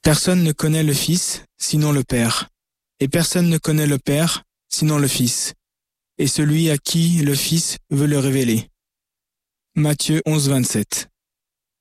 Personne ne connaît le Fils, sinon le Père. Et personne ne connaît le Père, sinon le Fils. Et celui à qui le Fils veut le révéler. Matthieu 11, 27.